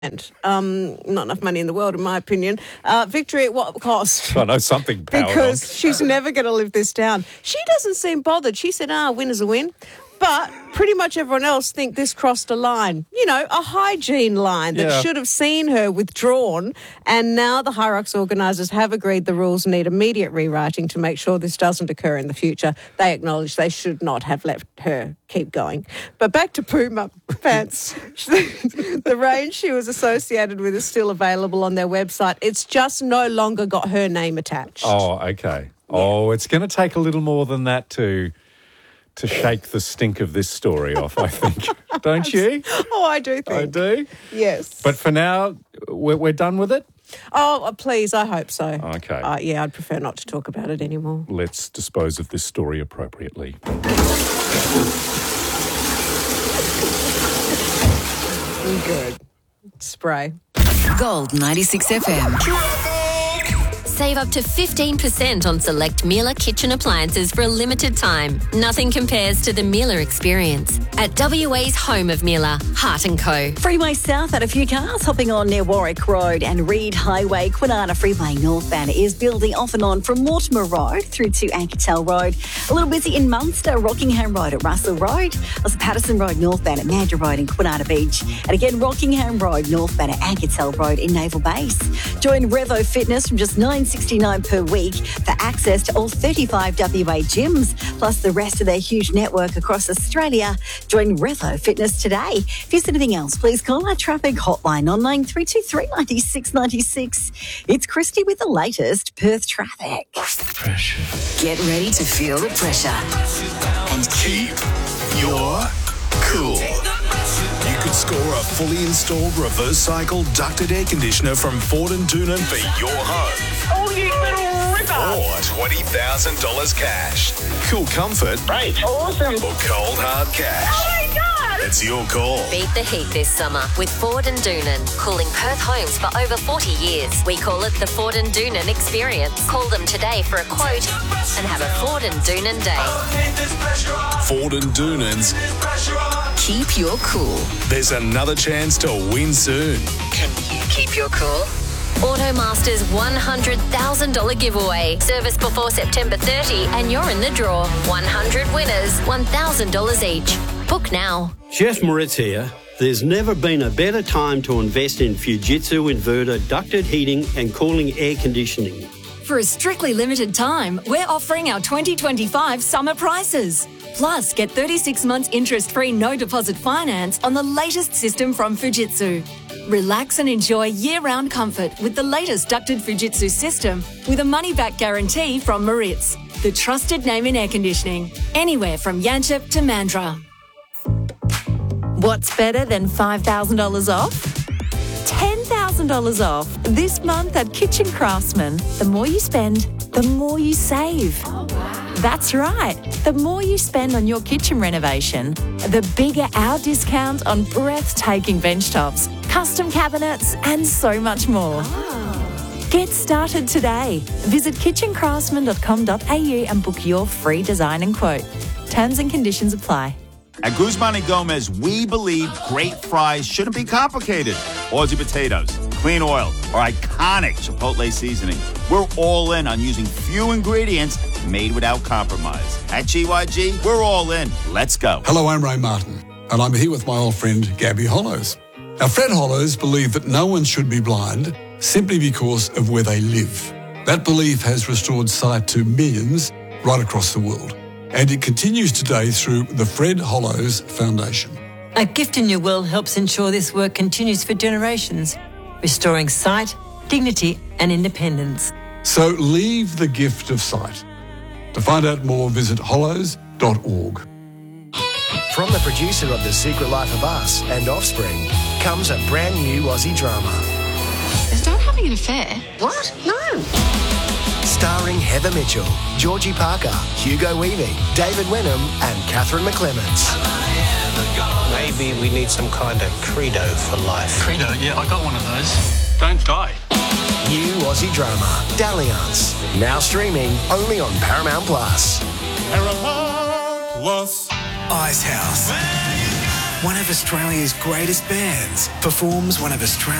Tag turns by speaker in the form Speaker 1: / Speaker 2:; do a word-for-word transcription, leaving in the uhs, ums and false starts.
Speaker 1: Um, not enough money in the world, in my opinion. Uh, victory at what cost?
Speaker 2: I know something powered
Speaker 1: Because
Speaker 2: on.
Speaker 1: she's never going to live this down. She doesn't seem bothered. She said, ah, win is a win. But pretty much everyone else think this crossed a line. You know, a hygiene line that
Speaker 2: Yeah.
Speaker 1: should have seen her withdrawn. And now the Hyrox organisers have agreed the rules need immediate rewriting to make sure this doesn't occur in the future. They acknowledge they should not have let her keep going. But back to Puma pants. The range she was associated with is still available on their website. It's just no longer got her name attached.
Speaker 2: Oh, okay. Oh, it's going to take a little more than that to to shake the stink of this story off, I think. Don't you?
Speaker 1: Oh, I do think.
Speaker 2: I do.
Speaker 1: Yes.
Speaker 2: But for now, we're, we're done with it?
Speaker 1: Oh, uh, please, I hope so.
Speaker 2: Okay.
Speaker 1: Uh, yeah, I'd prefer not to talk about it anymore.
Speaker 2: Let's dispose of this story appropriately.
Speaker 1: Good. Spray.
Speaker 3: Gold ninety-six F M.
Speaker 4: Save up to fifteen percent on select Miele kitchen appliances for a limited time. Nothing compares to the Miele experience. At W A's home of Miele, Hart and Co.
Speaker 5: Freeway South had a few cars hopping on near Warwick Road, and Reed Highway, Kwinana Freeway northbound is building off and on from Mortimer Road through to Anketel Road. A little busy in Munster, Rockingham Road at Russell Road. Also Patterson Road northbound at Mandurah Road in Kwinana Beach. And again, Rockingham Road northbound at Anketel Road in Naval Base. Join Revo Fitness from just nine sixty-nine per week for access to all thirty-five W A gyms, plus the rest of their huge network across Australia. Join Revo Fitness today. If there's anything else, please call our traffic hotline on nine three two three, nine six nine six. It's Christy with the latest Perth traffic.
Speaker 2: Pressure.
Speaker 3: Get ready to feel the pressure.
Speaker 6: And keep your cool. You could score a fully installed reverse cycle ducted air conditioner from Ford and Doonan for your home.
Speaker 7: Oh, you little ripper!
Speaker 6: Or twenty thousand dollars cash. Cool comfort.
Speaker 7: Great. Awesome.
Speaker 6: Or cold hard cash.
Speaker 7: Oh, my God!
Speaker 6: It's your call.
Speaker 4: Beat the heat this summer with Ford and Doonan. Cooling Perth homes for over forty years. We call it the Ford and Doonan experience. Call them today for a quote and have a Ford and Doonan day.
Speaker 6: Ford and Doonan's.
Speaker 3: Keep your cool.
Speaker 6: There's another chance to win soon.
Speaker 3: Can you keep your cool?
Speaker 4: Automaster's one hundred thousand dollars giveaway. Service before September thirtieth and you're in the draw. one hundred winners, one thousand dollars each. Book now.
Speaker 8: Chef Moritz here. There's never been a better time to invest in Fujitsu inverter ducted heating and cooling air conditioning.
Speaker 9: For a strictly limited time, we're offering our twenty twenty-five summer prices. Plus, get thirty-six months interest-free no deposit finance on the latest system from Fujitsu. Relax and enjoy year-round comfort with the latest ducted Fujitsu system with a money-back guarantee from Moritz, the trusted name in air conditioning, anywhere from Yanchep to Mandurah.
Speaker 10: What's better than five thousand dollars off? ten thousand dollars off this month at Kitchen Craftsman. The more you spend, the more you save. Oh, wow. That's right. The more you spend on your kitchen renovation, the bigger our discount on breathtaking bench tops, custom cabinets, and so much more. Oh. Get started today. Visit kitchen craftsman dot com dot a u and book your free design and quote. Terms and conditions apply.
Speaker 11: At Guzman and Gomez, we believe great fries shouldn't be complicated. Aussie potatoes, clean oil, or iconic Chipotle seasoning. We're all in on using few ingredients made without compromise. At G Y G, we're all in. Let's go.
Speaker 12: Hello, I'm Ray Martin, and I'm here with my old friend Gabby Hollows. Now, Fred Hollows believed that no one should be blind simply because of where they live. That belief has restored sight to millions right across the world. And it continues today through the Fred Hollows Foundation.
Speaker 13: A Gift in Your Will helps ensure this work continues for generations, restoring sight, dignity and independence.
Speaker 12: So leave the gift of sight. To find out more, visit hollows dot org.
Speaker 14: From the producer of The Secret Life of Us and Offspring comes a brand new Aussie drama.
Speaker 15: Is Dad having an affair? What? No.
Speaker 14: Starring Heather Mitchell, Georgie Parker, Hugo Weaving, David Wenham and Catherine McClements.
Speaker 16: Maybe we need some kind of credo for life.
Speaker 17: Credo? Yeah, I got one of those. Don't die.
Speaker 14: New Aussie drama, Dalliance. Now streaming only on Paramount Plus.
Speaker 6: Paramount Plus.
Speaker 14: Ice House.
Speaker 18: one of Australia's greatest bands performs one of Australia's